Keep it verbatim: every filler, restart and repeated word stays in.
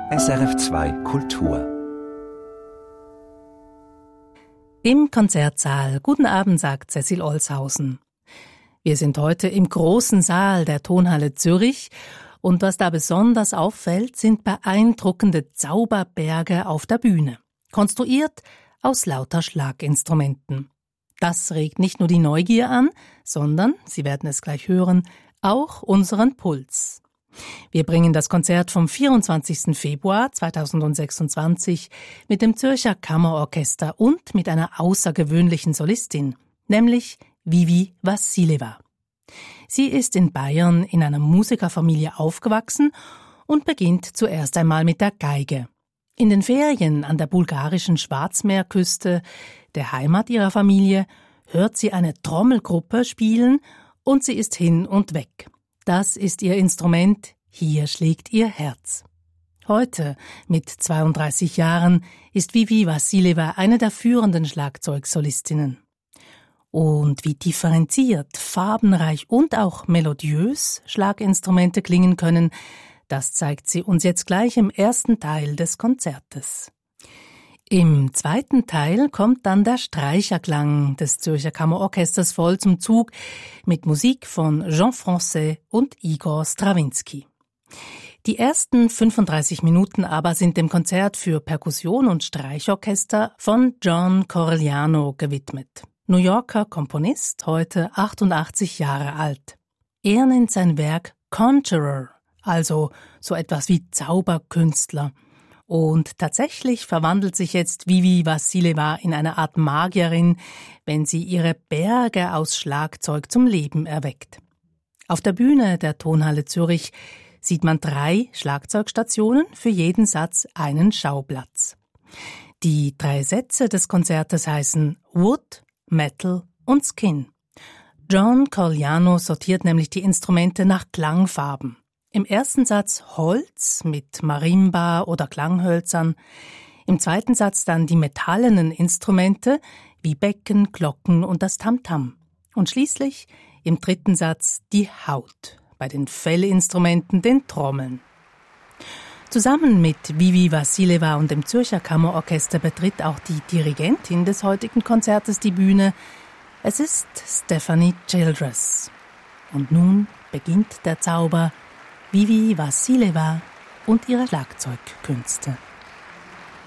S R F zwei Kultur. Im Konzertsaal. Guten Abend, sagt Cecil Olshausen. Wir sind heute im großen Saal der Tonhalle Zürich und was da besonders auffällt, sind beeindruckende Zauberberge auf der Bühne, konstruiert aus lauter Schlaginstrumenten. Das regt nicht nur die Neugier an, sondern, Sie werden es gleich hören, auch unseren Puls. Wir bringen das Konzert vom vierundzwanzigsten Februar zweitausendsechsundzwanzig mit dem Zürcher Kammerorchester und mit einer außergewöhnlichen Solistin, nämlich Vivi Vassileva. Sie ist in Bayern in einer Musikerfamilie aufgewachsen und beginnt zuerst einmal mit der Geige. In den Ferien an der bulgarischen Schwarzmeerküste, der Heimat ihrer Familie, hört sie eine Trommelgruppe spielen und sie ist hin und weg. Das ist ihr Instrument, hier schlägt ihr Herz. Heute, mit zweiunddreißig Jahren, ist Vivi Vassileva eine der führenden Schlagzeugsolistinnen. Und wie differenziert, farbenreich und auch melodiös Schlaginstrumente klingen können, das zeigt sie uns jetzt gleich im ersten Teil des Konzertes. Im zweiten Teil kommt dann der Streicherklang des Zürcher Kammerorchesters voll zum Zug mit Musik von Jean Francais und Igor Strawinski. Die ersten fünfunddreißig Minuten aber sind dem Konzert für Perkussion und Streichorchester von John Corigliano gewidmet. New Yorker Komponist, heute achtundachtzig Jahre alt. Er nennt sein Werk Conjurer, also so etwas wie Zauberkünstler. Und tatsächlich verwandelt sich jetzt Vivi Vassileva in eine Art Magierin, wenn sie ihre Berge aus Schlagzeug zum Leben erweckt. Auf der Bühne der Tonhalle Zürich sieht man drei Schlagzeugstationen, für jeden Satz einen Schauplatz. Die drei Sätze des Konzertes heißen Wood, Metal und Skin. John Corigliano sortiert nämlich die Instrumente nach Klangfarben. Im ersten Satz Holz mit Marimba oder Klanghölzern, im zweiten Satz dann die metallenen Instrumente wie Becken, Glocken und das Tamtam. Und schließlich im dritten Satz die Haut, bei den Fellinstrumenten, den Trommeln. Zusammen mit Vivi Vassileva und dem Zürcher Kammerorchester betritt auch die Dirigentin des heutigen Konzertes die Bühne. Es ist Stephanie Childress. Und nun beginnt der Zauber Vivi Vassileva und ihre Schlagzeugkünste.